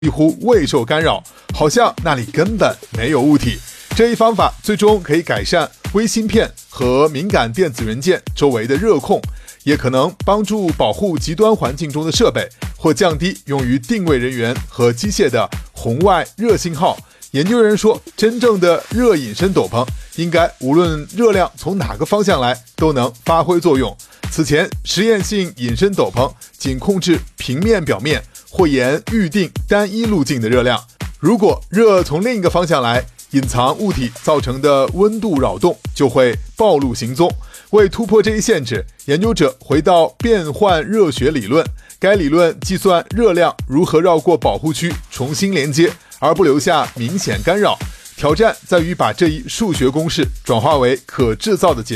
几乎未受干扰，好像那里根本没有物体。这一方法最终可以改善微芯片和敏感电子元件周围的热控，也可能帮助保护极端环境中的设备，或降低用于定位人员和机械的红外热信号。研究人说，真正的热隐身斗篷应该无论热量从哪个方向来都能发挥作用。此前实验性隐身斗篷仅控制平面表面或沿预定单一路径的热量，如果热从另一个方向来，隐藏物体造成的温度扰动就会暴露行踪。为突破这一限制，研究者回到变换热学理论，该理论计算热量如何绕过保护区重新连接，而不留下明显干扰。挑战在于把这一数学公式转化为可制造的结果。